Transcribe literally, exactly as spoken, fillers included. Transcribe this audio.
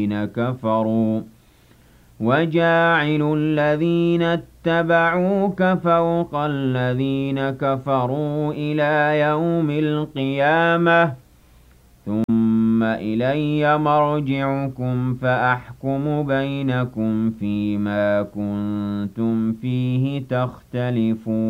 كفروا وجاعل الذين اتبعوك فوق الذين كفروا إلى يوم القيامة ثم إلي مرجعكم فأحكم بينكم فيما كنتم فيه تختلفون